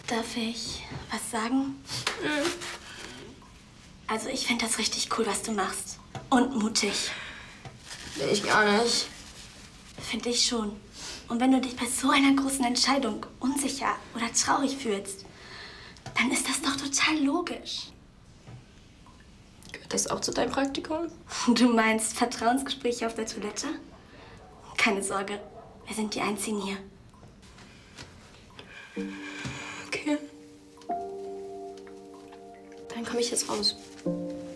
Darf ich was sagen? Also ich finde das richtig cool, was du machst. Und mutig. Bin ich gar nicht. Finde ich schon. Und wenn du dich bei so einer großen Entscheidung unsicher oder traurig fühlst, dann ist das doch total logisch. Gehört das auch zu deinem Praktikum? Du meinst Vertrauensgespräche auf der Toilette? Keine Sorge, wir sind die Einzigen hier. Okay. Dann komme ich jetzt raus.